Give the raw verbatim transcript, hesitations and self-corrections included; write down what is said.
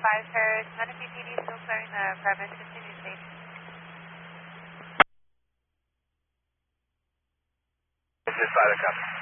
five, sir. Santa Fe P D still clearing the premise. Continue station. This is five, copy.